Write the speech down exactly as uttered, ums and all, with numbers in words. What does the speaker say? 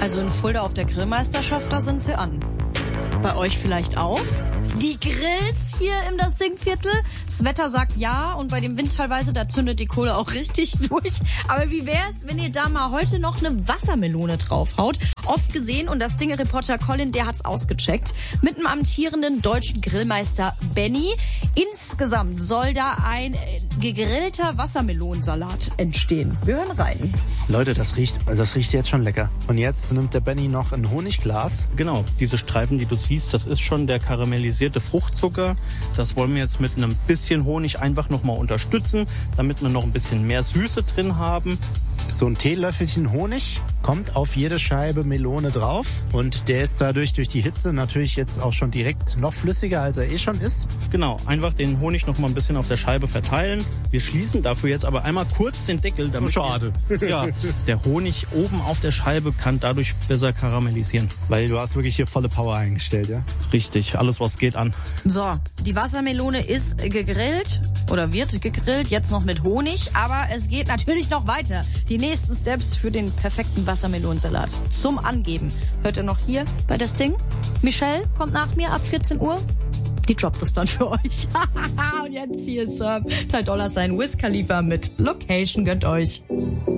Also in Fulda auf der Grillmeisterschaft, da sind sie an. Bei euch vielleicht auch? Die Grills hier im Das Ding-Viertel? Das Wetter sagt ja und bei dem Wind teilweise, da zündet die Kohle auch richtig durch. Aber wie wär's, wenn ihr da mal heute noch eine Wassermelone draufhaut? Oft gesehen und das Ding-Reporter Colin, der hat's ausgecheckt. Mit einem amtierenden deutschen Grillmeister Benny. Insgesamt soll da ein gegrillter Wassermelonensalat entstehen. Wir hören rein. Leute, das riecht, das riecht jetzt schon lecker. Und jetzt nimmt der Benny noch ein Honigglas. Genau, diese Streifen, die du siehst, das ist schon der karamellisierte Fruchtzucker. Das wollen wir jetzt mit einem bisschen Honig einfach nochmal unterstützen, damit wir noch ein bisschen mehr Süße drin haben. So ein Teelöffelchen Honig kommt auf jede Scheibe Melone drauf und der ist dadurch durch die Hitze natürlich jetzt auch schon direkt noch flüssiger, als er eh schon ist. Genau, einfach den Honig noch mal ein bisschen auf der Scheibe verteilen. Wir schließen dafür jetzt aber einmal kurz den Deckel, damit Schade. Ja, der Honig oben auf der Scheibe kann dadurch besser karamellisieren. Weil du hast wirklich hier volle Power eingestellt, ja? Richtig, alles was geht an. So, die Wassermelone ist gegrillt oder wird gegrillt, jetzt noch mit Honig, aber es geht natürlich noch weiter. Die nächsten Steps für den perfekten Wassermelonensalat zum Angeben. Hört ihr noch hier bei Das Ding? Michelle kommt nach mir ab vierzehn Uhr. Die droppt es dann für euch. Und jetzt hier ist Sir Ty Dolla Sign Wiz Khalifa mit Location. Gönnt euch.